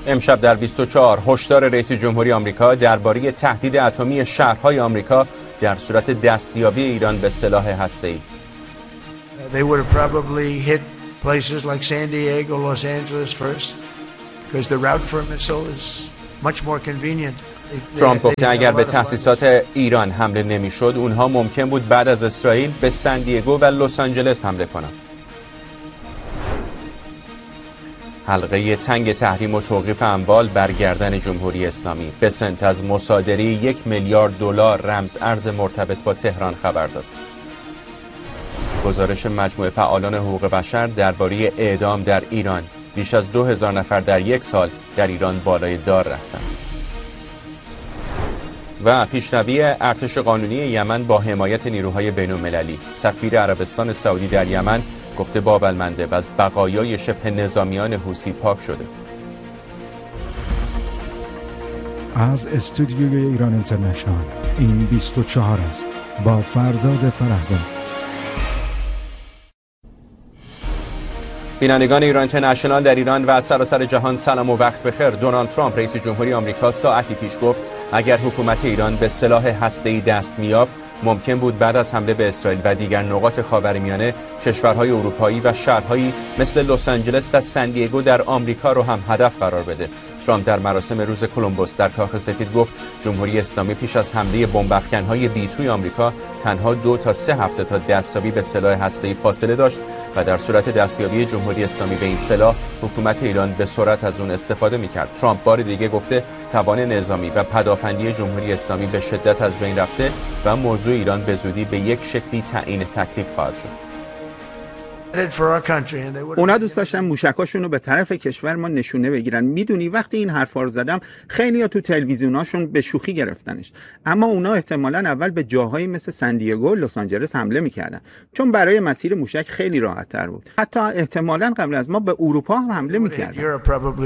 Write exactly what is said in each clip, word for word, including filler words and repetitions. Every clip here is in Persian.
امشب در بیست و چهار هشدار رئیس جمهوری آمریکا درباره تهدید اتمی شهرهای آمریکا در صورت دستیابی ایران به سلاح هسته‌ای. They would have probably hit places like San Diego, Los Angeles first because the route for a missile is much more convenient. ترامپ گفته اگر به تأسیسات ایران حمله نمی‌شد، اونها ممکن بود بعد از اسرائیل به سن دیگو و لس آنجلس حمله کنند. حلقه تنگ تحریم و توقیف اموال بر گردن جمهوری اسلامی. بسنت از مصادره یک میلیارد دلار رمز ارز مرتبط با تهران خبر داد. گزارش مجموعه فعالان حقوق بشر درباره اعدام در ایران: بیش از دو هزار نفر در یک سال در ایران بالای دار رفتند. و پیشروی ارتش قانونی یمن با حمایت نیروهای بین‌المللی. سفیر عربستان سعودی در یمن گفته باب المندب از بقایای شبه نظامیان حوثی پاک شده. از استودیوی ایران اینترنشنال این بیست و چهار است با فرداد فرهزاد. بینندگان ایران اینترنشنال در ایران و سراسر جهان سلام و وقت بخیر. دونالد ترامپ رئیس جمهوری آمریکا ساعتی پیش گفت اگر حکومت ایران به سلاح هسته‌ای دست می‌یافت، ممکن بود بعد از حمله به اسرائیل و دیگر نقاط خاورمیانه کشورهای اروپایی و شهرهایی مثل لس آنجلس و سن دیگو در آمریکا رو هم هدف قرار بده. ترامپ در مراسم روز کلمبوس در کاخ سفید گفت جمهوری اسلامی پیش از حمله بمب‌افکن‌های بی توی آمریکا تنها دو تا سه هفته تا دستیابی به سلاح هسته‌ای فاصله داشت و در صورت دستیابی جمهوری اسلامی به این سلاح، حکومت ایران به سرعت از اون استفاده می‌کرد. ترامپ بار دیگه گفته توان نظامی و پدافندی جمهوری اسلامی به شدت از بین رفته و موضوع ایران به زودی به یک شکلی تعیین تکلیف خواهد شد. اونا دوست داشتن موشکاشون رو به طرف کشور ما نشونه بگیرن. میدونی وقتی این حرفا رو زدم خیلی‌ها تو تلویزیوناشون به شوخی گرفتنش، اما اونا احتمالاً اول به جاهایی مثل سن دیگو، لس آنجلس حمله میکردن چون برای مسیر موشک خیلی راحت‌تر بود. حتی احتمالاً قبل از ما به اروپا هم حمله میکردن.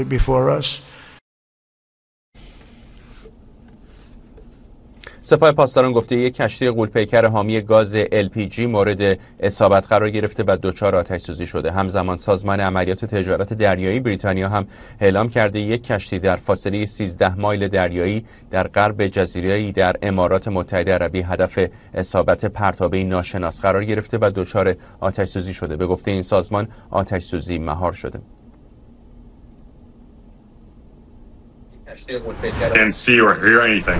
سپاه پاسداران گفته یک کشتی غول‌پیکر حامی گاز ال پی جی مورد اصابت قرار گرفته و دچار آتش‌سوزی شده. همزمان سازمان عملیات تجارت دریایی بریتانیا هم اعلام کرده یک کشتی در فاصله سیزده مایل دریایی در غرب جزیره‌ای در امارات متحده عربی هدف اصابت پرتابه‌ای ناشناس قرار گرفته و دچار آتش‌سوزی شده. به گفته این سازمان آتش‌سوزی مهار شده. Didn't see or hear anything.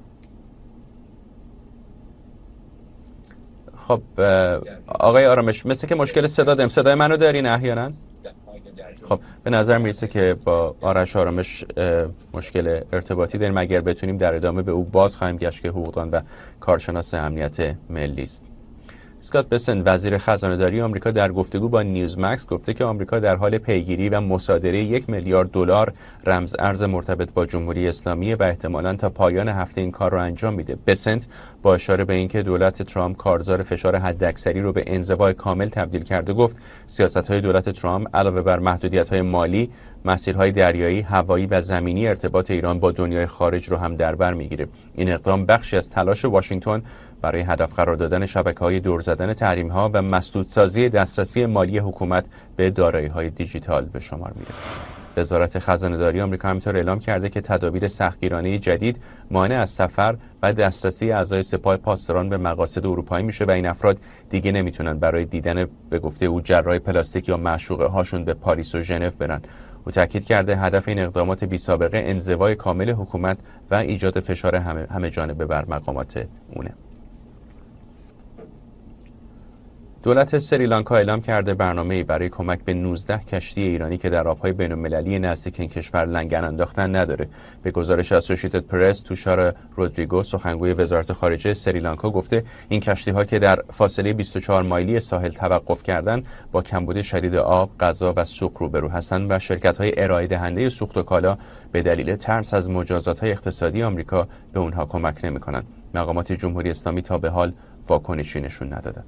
خب آقای آرامش، مثل که مشکل صدا داریم. صدای منو دارین احیانا؟ خب به نظر میرسه که با آرش آرامش مشکل ارتباطی داریم. اگر بتونیم در ادامه به او باز خواهیم گشت که حقوقدان و کارشناس امنیت ملی است. اسکات بسنت وزیر خزانه‌داری آمریکا در گفتگو با نیوزمکس گفته که آمریکا در حال پیگیری و مصادره یک میلیارد دلار رمز ارز مرتبط با جمهوری اسلامی و احتمالاً تا پایان هفته این کار را انجام میده. بسنت با اشاره به اینکه دولت ترامپ کارزار فشار حداکثری رو به انزوای کامل تبدیل کرده گفت سیاست‌های دولت ترامپ علاوه بر محدودیت‌های مالی، مسیرهای دریایی، هوایی و زمینی ارتباط ایران با دنیای خارج رو هم در بر میگیره. این اقدام بخشی از تلاش واشنگتن برای هدف قرار دادن شبکه‌های دور زدن تحریم‌ها و مسدودسازی دسترسی مالی حکومت به دارایی‌های دیجیتال به شمار میره. وزارت خزانه‌داری آمریکا همینطور اعلام کرده که تدابیر سختگیرانه جدید مانع از سفر و دسترسی اعضای سپاه پاسداران به مقاصد اروپایی میشه و این افراد دیگه نمیتونن برای دیدن به گفته او جراح پلاستیک یا معشوقه هاشون به پاریس و ژنو برن. او تاکید کرده هدف این اقدامات بی سابقه انزوای کامل حکومت و ایجاد فشار همه, همه جانبه بر مقامات اونه. دولت سریلانکا اعلام کرده برنامه‌ای برای کمک به نوزده کشتی ایرانی که در آب‌های بین‌المللی نزدیک این کشور لنگر انداختن نداره. به گزارش اسوسییتد پرس، توشار رودریگو سخنگوی وزارت خارجه سریلانکا گفته این کشتی‌ها که در فاصله بیست و چهار مایلی ساحل توقف کردن با کمبود شدید آب، غذا و سوخت روبرو هستند و شرکت‌های ارائه دهنده سوخت و کالا به دلیل ترس از مجازات‌های اقتصادی آمریکا به اونها کمک نمی‌کنند. مقامات جمهوری اسلامی تا به حال واکنشی نشون ندادند.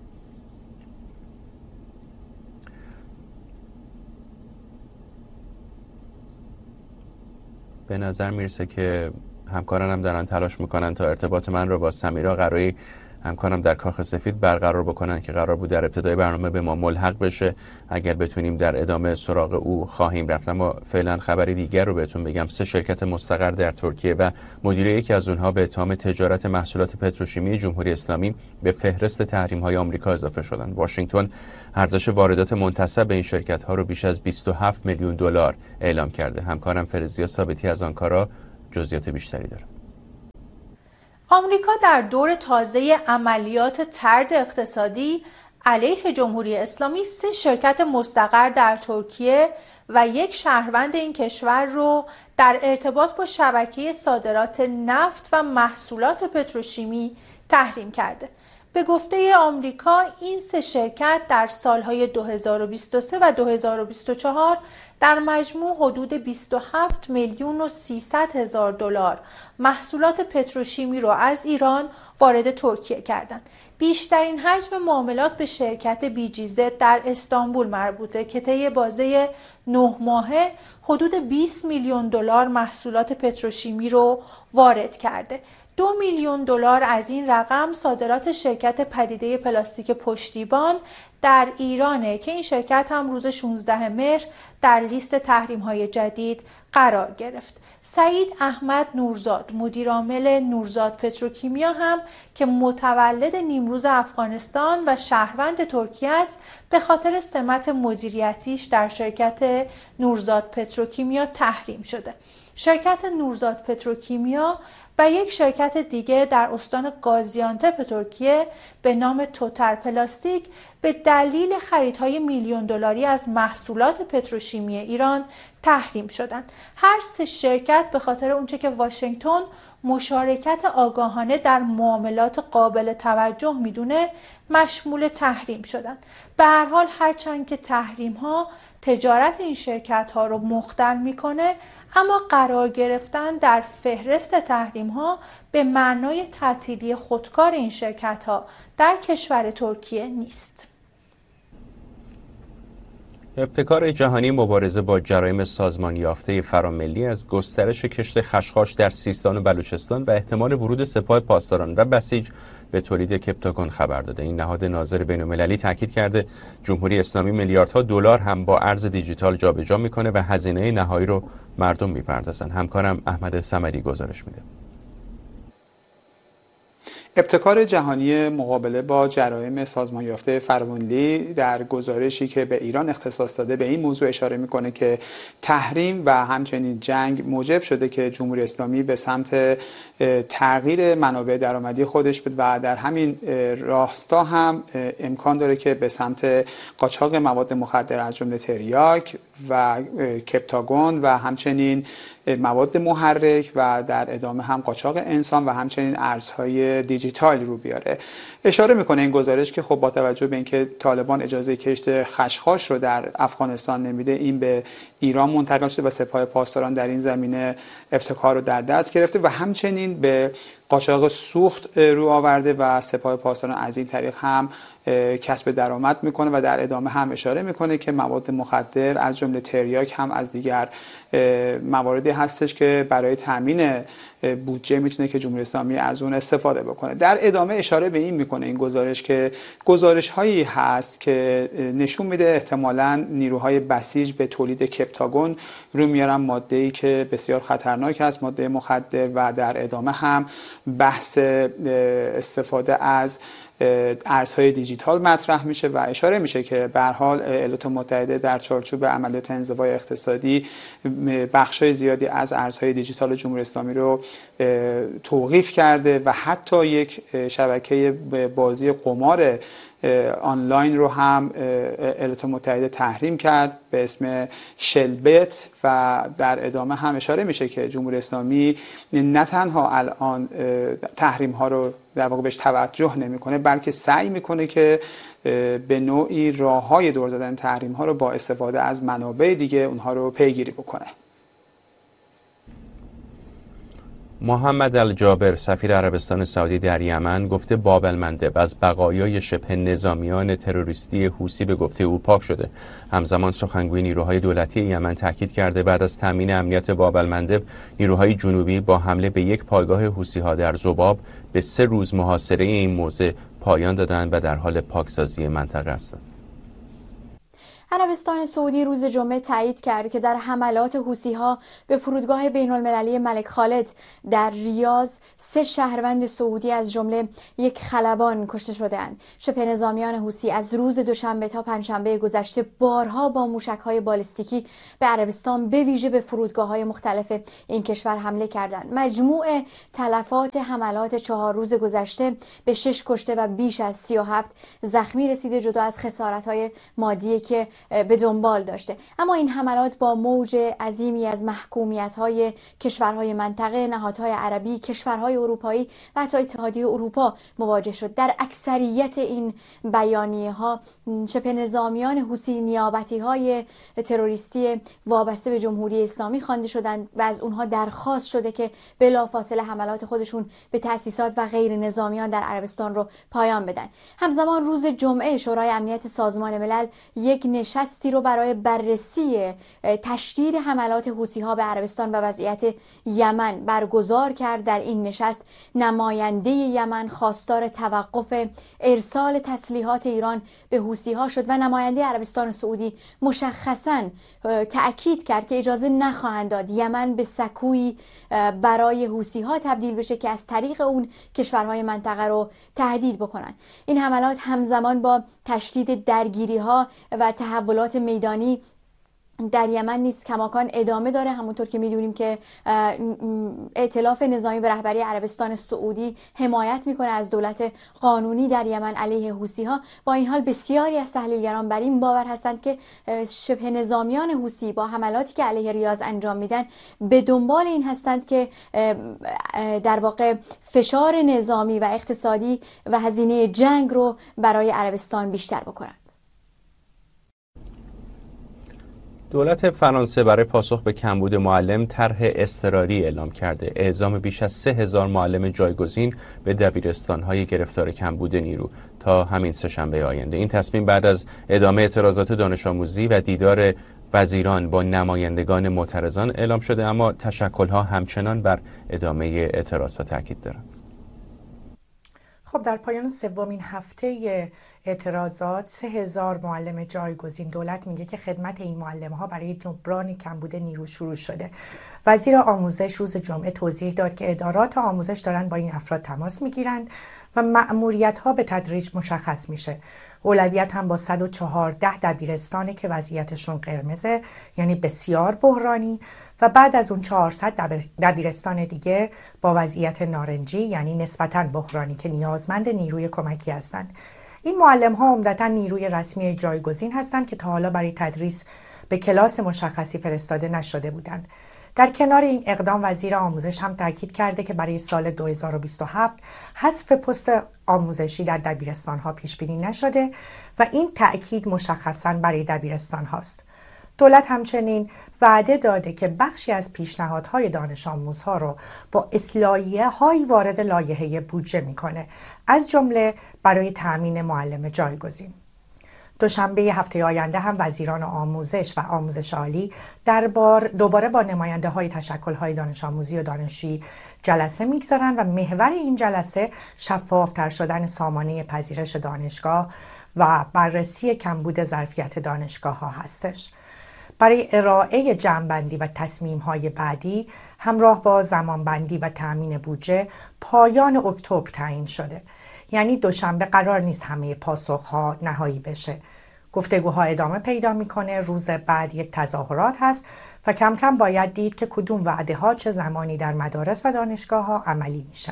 به نظر میرسه که همکارانم دارن تلاش میکنن تا ارتباط من رو با سمیرا قرایی همکارم در کاخ سفید برقرار بکنن که قرار بود در ابتدای برنامه به ما ملحق بشه. اگر بتونیم در ادامه سراغ او خواهیم رفت. اما فعلا خبری دیگر رو بهتون بگم. سه شرکت مستقر در ترکیه و مدیر یکی از اونها به اتهام تجارت محصولات پتروشیمی جمهوری اسلامی به فهرست تحریم‌های آمریکا اضافه شدند. واشنگتن ارزش واردات منتسب به این شرکت‌ها رو بیش از بیست و هفت میلیون دلار اعلام کرده. همکارم فرزیا ثابتی از آنکارا جزئیات بیشتری داره. آمریکا در دور تازه عملیات طرد اقتصادی علیه جمهوری اسلامی سه شرکت مستقر در ترکیه و یک شهروند این کشور رو در ارتباط با شبکه صادرات نفت و محصولات پتروشیمی تحریم کرده. به گفته آمریکا این سه شرکت در سالهای دو هزار و بیست و سه و دو هزار و بیست و چهار در مجموع حدود بیست و هفت میلیون و سیصد هزار دلار محصولات پتروشیمی را از ایران وارد ترکیه کردند. بیشترین حجم معاملات به شرکت بیجیزد در استانبول مربوطه که طی بازه نه ماهه حدود بیست میلیون دلار محصولات پتروشیمی رو وارد کرده. دو میلیون دلار از این رقم صادرات شرکت پدیده پلاستیک پشتیبان در ایرانه که این شرکت هم روز شانزدهم مهر در لیست تحریم‌های جدید قرار گرفت. سعید احمد نورزاد مدیر عامل نورزاد پتروکیمیا هم که متولد نیمروز افغانستان و شهروند ترکیه است به خاطر سمت مدیریتیش در شرکت نورزاد پتروکیمیا تحریم شده. شرکت نورزاد پتروکیمیا و یک شرکت دیگه در استان گازیانتپ ترکیه به نام توتر پلاستیک به دلیل خریدهای میلیون دلاری از محصولات پتروشیمی ایران تحریم شدند. هر سه شرکت به خاطر اونچه که واشنگتن مشارکت آگاهانه در معاملات قابل توجه میدونه مشمول تحریم شدند. به هر حال هرچند که تحریم ها تجارت این شرکت ها رو مختل میکنه، اما قرار گرفتن در فهرست تحریم ها به معنای تعطیلی خودکار این شرکت ها در کشور ترکیه نیست. ابتکار جهانی مبارزه با جرایم سازمان یافته فراملی از گسترش کشت خشخاش در سیستان و بلوچستان و احتمال ورود سپاه پاسداران و بسیج به تولید کپتاگون خبر داده. این نهاد ناظر بین‌المللی تاکید کرده جمهوری اسلامی میلیاردها دلار هم با ارز دیجیتال جابجا میکنه و هزینه نهایی رو مردم میپردازن. همکارم احمد صمدی گزارش میده. ابتکار جهانی مقابله با جرایم سازمان یافته فراملی در گزارشی که به ایران اختصاص داده به این موضوع اشاره میکنه که تحریم و همچنین جنگ موجب شده که جمهوری اسلامی به سمت تغییر منابع درآمدی خودش بده و در همین راستا هم امکان داره که به سمت قاچاق مواد مخدر از جمله تریاک و کپتاگون و همچنین مواد محرک و در ادامه هم قاچاق انسان و همچنین ارزهای دیجیتال رو بیاره. اشاره میکنه این گزارش که خب با توجه به اینکه طالبان اجازه کشت خشخاش رو در افغانستان نمیده، این به ایران منتقل شده و سپاه پاسداران در این زمینه ابتکار رو در دست گرفته و همچنین به قاچاق سوخت رو آورده و سپاه پاسداران از این طریق هم کسب درآمد میکنه و در ادامه هم اشاره میکنه که مواد مخدر از جمله تریاک هم از دیگر مواردی هستش که برای تامین بودجه میتونه که جمهوری اسلامی از اون استفاده بکنه. در ادامه اشاره به این میکنه این گزارش که گزارش هایی هست که نشون میده احتمالاً نیروهای بسیج به تولید کپتاگون رو میارن، ماده‌ای که بسیار خطرناک است، ماده مخدر، و در ادامه هم بحث استفاده از ارزهای دیجیتال مطرح میشه و اشاره میشه که به هر حال ایالات متحده در چارچوب عملیات انزوای اقتصادی بخشای زیادی از ارزهای دیجیتال جمهوری اسلامی رو توقیف کرده و حتی یک شبکه بازی قمار آنلاین رو هم ایالات متحده تحریم کرد به اسم شلبت و در ادامه هم اشاره میشه که جمهوری اسلامی نه تنها الان تحریم ها رو در واقع بهش توجه نمیکنه، بلکه سعی میکنه که به نوعی راههای دور زدن تحریم ها رو با استفاده از منابع دیگه اونها رو پیگیری بکنه. محمد الجابر سفیر عربستان سعودی در یمن گفته باب المندب از بقایای شبه نظامیان تروریستی حوثی به گفته او پاک شده. همزمان سخنگوی نیروهای دولتی یمن تاکید کرده بعد از تامین امنیت باب المندب نیروهای جنوبی با حمله به یک پایگاه حوثی‌ها در ذباب به سه روز محاصره این موضع پایان دادند و در حال پاکسازی منطقه هستند. عربستان سعودی روز جمعه تایید کرد که در حملات حوثی‌ها به فرودگاه بین‌المللی ملک خالد در ریاض سه شهروند سعودی از جمله یک خلبان کشته شده‌اند. شبه نظامیان حوثی از روز دوشنبه تا پنجشنبه گذشته بارها با موشک‌های بالستیکی به عربستان به ویژه به فرودگاه‌های مختلف این کشور حمله کردند. مجموع تلفات حملات چهار روز گذشته به شش کشته و بیش از سی و هفت زخمی رسیده، جدا از خسارت‌های مادی که به دنبال داشته. اما این حملات با موج عظیمی از محکومیت‌های کشورهای منطقه، نهادهای عربی، کشورهای اروپایی و حتی اتحادیه اروپا مواجه شد. در اکثریت این بیانیه‌ها شبه نظامیان حوثی نیابتی‌های تروریستی وابسته به جمهوری اسلامی خوانده شدند و از اونها درخواست شده که بلافاصله حملات خودشون به تأسیسات و غیر نظامیان در عربستان رو پایان بدن. همزمان روز جمعه شورای امنیت سازمان ملل یک نشستی رو برای بررسی تشدید حملات حوثی‌ها به عربستان و وضعیت یمن برگزار کرد. در این نشست نماینده یمن خواستار توقف ارسال تسلیحات ایران به حوثی‌ها شد و نماینده عربستان سعودی مشخصاً تأکید کرد که اجازه نخواهند داد یمن به سکویی برای حوثی‌ها تبدیل بشه که از طریق اون کشورهای منطقه رو تهدید بکنن. این حملات همزمان با تشدید درگیری‌ها و تحولات میدانی در یمن نیز کماکان ادامه داره. همونطور که میدونیم که ائتلاف نظامی به رهبری عربستان سعودی حمایت میکنه از دولت قانونی در یمن علیه حوثی‌ها. با این حال بسیاری از تحلیلگران بر این باور هستند که شبه نظامیان حوثی با حملاتی که علیه ریاض انجام میدن به دنبال این هستند که در واقع فشار نظامی و اقتصادی و هزینه جنگ رو برای عربستان بیشتر بکنند. دولت فرانسه برای پاسخ به کمبود معلم طرح اضطراری اعلام کرده. اعزام بیش از سه هزار معلم جایگزین به دبیرستان‌های گرفتار کمبود نیرو تا همین سه‌شنبه آینده. این تصمیم بعد از ادامه اعتراضات دانش آموزی و دیدار وزیران با نمایندگان معترضان اعلام شده، اما تشکل‌ها همچنان بر ادامه اعتراضات تاکید دارند. خب در پایان سومین هفته اعتراضات سه هزار معلم جایگزین، دولت میگه که خدمت این معلم‌ها برای جبران کمبود نیرو شروع شده. وزیر آموزش روز جمعه توضیح داد که ادارات آموزش دارن با این افراد تماس میگیرند و مأموریت‌ها به تدریج مشخص میشه. اولویت هم با صد و چهارده دبیرستانه که وضعیتشون قرمزه، یعنی بسیار بحرانی، و بعد از اون چهارصد دبیرستان دیگه با وضعیت نارنجی، یعنی نسبتاً بحرانی، که نیازمند نیروی کمکی هستند. این معلم ها عمدتاً نیروی رسمی جایگزین هستند که تا حالا برای تدریس به کلاس مشخصی فرستاده نشده بودند. در کنار این اقدام وزیر آموزش هم تاکید کرده که برای سال دو هزار و بیست و هفت حذف پست آموزشی در دبیرستان ها پیش بینی نشده و این تأکید مشخصاً برای دبیرستان هاست. دولت همچنین وعده داده که بخشی از پیشنهادهای دانش آموزها رو با اصلاحیه هایی وارد لایحه بودجه میکنه، از جمله برای تأمین معلم جایگزین. دوشنبه هفته آینده هم وزیران آموزش و آموزش عالی دربار دوباره با نماینده های تشکل های دانش آموزی و دانشجویی جلسه میگذارن و محور این جلسه شفافتر شدن سامانه پذیرش دانشگاه و بررسی کمبود ظرفیت دانشگاه ها هستش. برای ارائه جمع‌بندی و تصمیم‌های بعدی همراه با زمانبندی و تأمین بودجه پایان اکتبر تعیین شده. یعنی دوشنبه قرار نیست همه پاسخ‌ها نهایی بشه. گفتگوها ادامه پیدا میکنه. روز بعد یک تظاهرات هست و کم کم باید دید که کدوم وعده‌ها چه زمانی در مدارس و دانشگاه‌ها عملی میشن.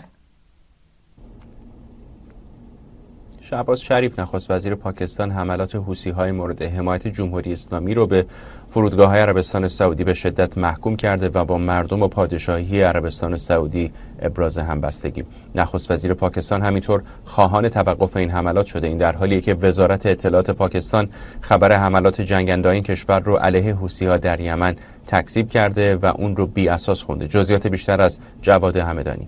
شهباز شریف نخست وزیر پاکستان حملات حوثی‌های مورد حمایت جمهوری اسلامی رو به فرودگاه‌های عربستان سعودی به شدت محکوم کرده و با مردم و پادشاهی عربستان سعودی ابراز همبستگی. نخست وزیر پاکستان همینطور خواهان توقف این حملات شده. این در حالیه که وزارت اطلاعات پاکستان خبر حملات جنگنده‌های این کشور رو علیه حوثی‌ها در یمن تکذیب کرده و اون رو بی اساس خونده. جزئیات بیشتر از جواد همدانی.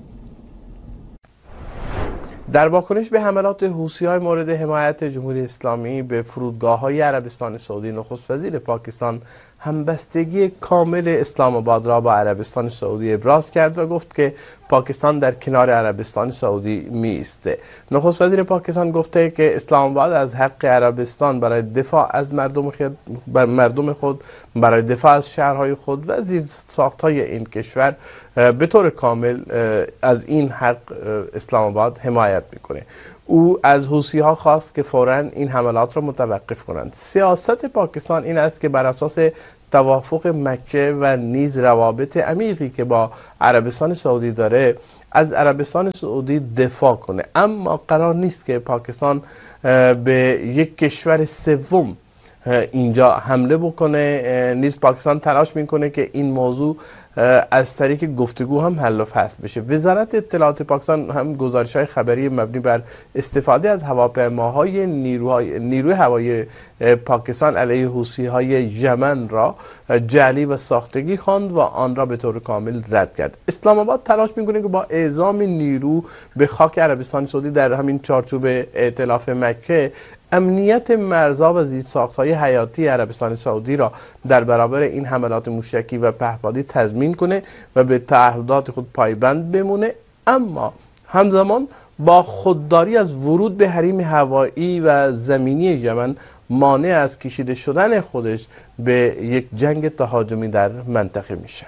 در واکنش به حملات حوثی‌های مورد حمایت جمهوری اسلامی به فرودگاه‌های عربستان سعودی، نخست وزیر پاکستان همبستگی کامل اسلام آباد را با عربستان سعودی ابراز کرد و گفت که پاکستان در کنار عربستان سعودی می ایسته. نخست وزیر پاکستان گفته که اسلام آباد از حق عربستان برای دفاع از مردم خود مردم خود برای دفاع از شهرهای خود و زیر ساخت‌های این کشور به طور کامل از این حق اسلام آباد حمایت میکنه. او از حوثی‌ها خواست که فوراً این حملات را متوقف کنند. سیاست پاکستان این است که بر اساس توافق مکه و نیز روابط عمیقی که با عربستان سعودی داره از عربستان سعودی دفاع کنه، اما قرار نیست که پاکستان به یک کشور سوم اینجا حمله بکنه. نیز پاکستان تلاش میکنه که این موضوع از طریق گفتگو هم حل و فصل بشه. وزارت اطلاعات پاکستان هم گزارش‌های خبری مبنی بر استفاده از هواپیماهای نیروهای نیروی هوایی پاکستان علیه حوثی‌های یمن را جعلی و ساختگی خواند و آن را به طور کامل رد کرد. اسلام آباد تلاش می‌کنه که با اعزام نیرو به خاک عربستان سعودی در همین چارچوب ائتلاف مکه امنیت مرزها و زیرساخت‌های حیاتی عربستان سعودی را در برابر این حملات موشکی و پهپادی تضمین کنه و به تعهدات خود پایبند بمونه، اما همزمان با خودداری از ورود به حریم هوایی و زمینی یمن مانع از کشیده شدن خودش به یک جنگ تهاجمی در منطقه میشه.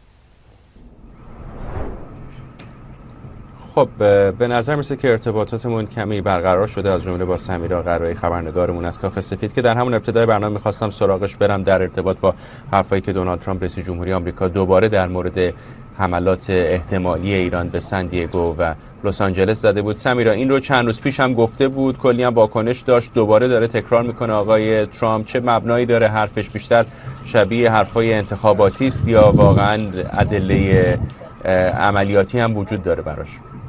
خب به نظر میسه که ارتباطاتمون کمی برقرار شده، از جمله با سمیرا قرایی خبرنگارمون از کاخ سفید که در همون ابتدای برنامه میخواستم سراغش برم در ارتباط با حرفایی که دونالد ترامپ رئیس جمهوری آمریکا دوباره در مورد حملات احتمالی ایران به سن دیگو و لس آنجلس زده بود. سمیرا این رو چند روز پیش هم گفته بود، کلی هم واکنش داشت، دوباره داره تکرار میکنه آقای ترامپ. چه مبنایی داره حرفش؟ بیشتر شبیه حرفای انتخاباتی است یا واقعا ادله عملیاتی هم وجود داره براش؟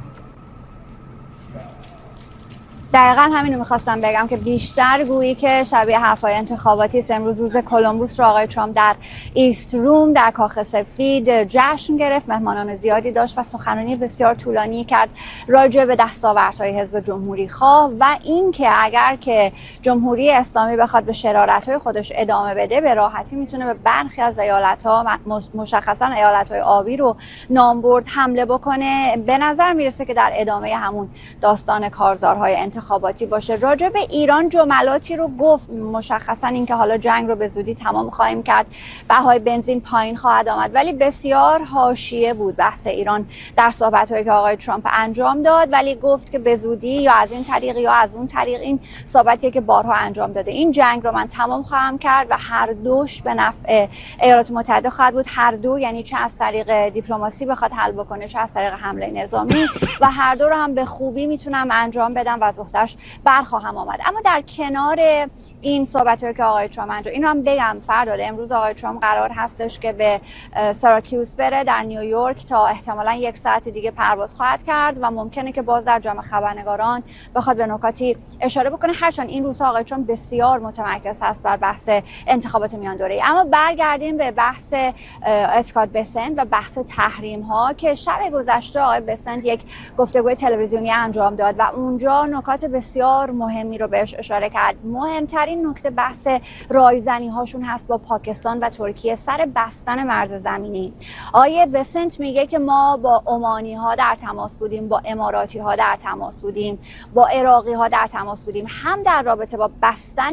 دقیقا همینو میخواستم بگم که بیشتر گویی که شبیه حرفای انتخاباتی است. امروز روز کلمبوس رو آقای ترامپ در ایست روم در کاخ سفید جشن گرفت، مهمانان زیادی داشت و سخنرانی بسیار طولانی کرد راجع به دستاوردهای حزب جمهوری خواه و اینکه اگر که جمهوری اسلامی بخواد به شرارت‌های خودش ادامه بده به راحتی میتونه به برخی از ایالت‌ها، مشخصا ایالت‌های آبی رو نامبرد حمله بکنه. به نظر میرسه که در ادامه همون داستان کارزارهای انتخاباتی باشه. راجع به ایران جملاتی رو گفت، مشخصا اینکه حالا جنگ رو به زودی تمام خواهیم کرد، بهای بنزین پایین خواهد آمد، ولی بسیار حاشیه بود بحث ایران در صحبت‌هایی که آقای ترامپ انجام داد، ولی گفت که به زودی یا از این طریق یا از اون طریق، این صحبتیه که بارها انجام داده، این جنگ رو من تمام خواهم کرد و هر دوش به نفع ایالات متحده خواهد بود. هر دو یعنی چه از طریق دیپلماسی بخواد حل بکنه چه از طریق حمله نظامی و هر دو رو هم به خوبی میتونم انجام بدم و از اختش برخواهم آمد. اما در کنار این صحبت‌هایی که آقای ترامپ انجام، این رو هم بگم فرداد امروز آقای ترامپ قرار هستش که به سراکیوس بره در نیویورک تا احتمالاً یک ساعت دیگه پرواز خواهد کرد و ممکنه که باز در جمع خبرنگاران بخواد به نکاتی اشاره بکنه، هرچند این روزها آقای ترامپ بسیار متمرکز هست بر بحث انتخابات میان دوره‌ای. اما برگردیم به بحث اسکات بسنت و بحث تحریم ها که شب گذشته آقای بسنت یک گفتگوی تلویزیونی انجام داد و اونجا نکات بسیار مهمی رو بهش اشاره کرد. مهمترین این نکته بحث رایزنی هاشون هست با پاکستان و ترکیه سر بستن مرز زمینی. آیه بسنت میگه که ما با عمانی ها در تماس بودیم، با اماراتی ها در تماس بودیم، با عراقی ها در تماس بودیم، هم در رابطه با بستن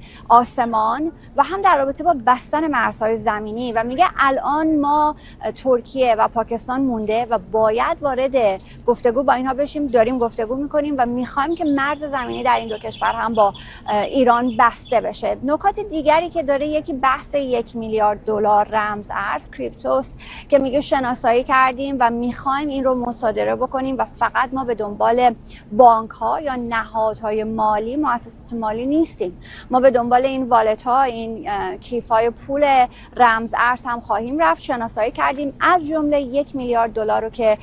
آسمان و هم در رابطه با بستن مرزهای زمینی و میگه الان ما ترکیه و پاکستان مونده و باید وارد گفتگو با اینها بشیم، داریم گفتگو میکنیم و میخوایم که مرز زمینی در این دو کشور هم با ایران بسته بشه. نکات دیگری که داره یکی بحث یک میلیارد دلار رمز ارز کریپتوست که میگه شناسایی کردیم و میخوایم این رو مصادره بکنیم و فقط ما به دنبال بانک ها یا نهادهای مالی، مؤسسات مالی نیستیم، ما به دنبال این والت ها، این کیف های پول رمز ارز هم خواهیم رفت. شناسایی کردیم از جمله یک میلیارد دلار رو که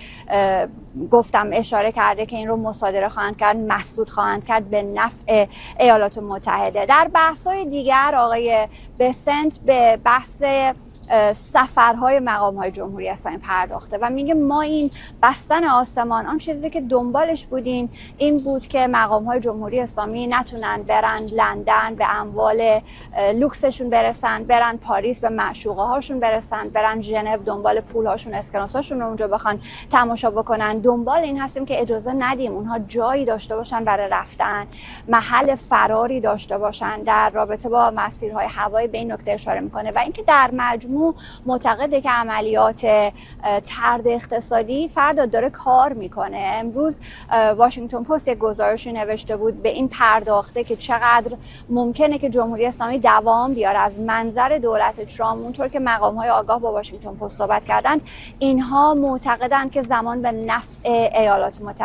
گفتم اشاره کرده که این رو مصادره خواهند کرد، مسدود خواهند کرد به نفع ایالات متحده. در بحث‌های دیگر آقای بسنت به بحث سفرهای مقام‌های جمهوری اسلامی پرداخته و میگه ما این بستن آسمان، آن چیزی که دنبالش بودیم این بود که مقام‌های جمهوری اسلامی نتونن برن لندن به اموال لوکسشون برسن، برن پاریس به معشوقه هاشون برسن، برن ژنو دنبال پولهاشون اسکناساشون رو اونجا بخوان تماشا بکنن. دنبال این هستیم که اجازه ندیم اونها جایی داشته باشن برای رفتن، محل فراری داشته باشن. در رابطه با مسیرهای هوایی به این نکته اشاره میکنه و اینکه در مجموع معتقده که عملیات طرد اقتصادی فردا داره کار میکنه. امروز واشنگتن پست یک گزارشی نوشته بود به این پرداخته که چقدر ممکنه که جمهوری اسلامی دوام بیاره از منظر دولت ترامپ. اونطور که مقام‌های آگاه با واشنگتن پست صحبت کردن، اینها معتقدند که زمان به نفع ایالات متحده